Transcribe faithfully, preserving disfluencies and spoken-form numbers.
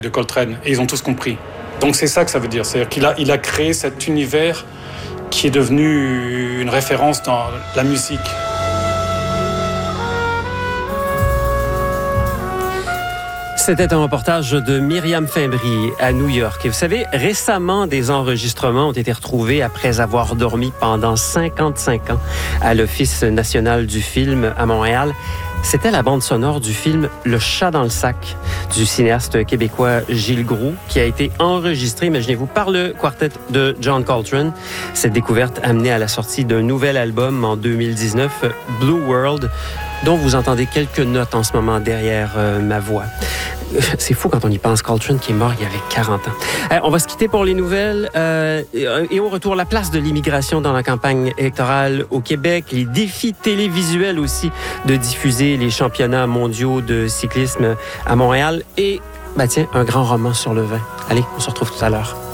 de Coltrane et ils ont tous compris. Donc c'est ça que ça veut dire, c'est-à-dire qu'il a, il a créé cet univers qui est devenu une référence dans la musique. C'était un reportage de Myriam Fimbry à New York. Et vous savez, récemment, des enregistrements ont été retrouvés après avoir dormi pendant cinquante-cinq ans à l'Office national du film à Montréal. C'était la bande sonore du film Le chat dans le sac du cinéaste québécois Gilles Groulx qui a été enregistré, imaginez-vous, par le quartet de John Coltrane. Cette découverte a amené à la sortie d'un nouvel album en deux mille dix-neuf, Blue World, dont vous entendez quelques notes en ce moment derrière euh, ma voix. C'est fou quand on y pense, Coltrane qui est mort il y avait quarante ans. Euh, on va se quitter pour les nouvelles. Euh, et au retour, la place de l'immigration dans la campagne électorale au Québec, les défis télévisuels aussi de diffuser les championnats mondiaux de cyclisme à Montréal et, bah tiens, un grand roman sur le vin. Allez, on se retrouve tout à l'heure.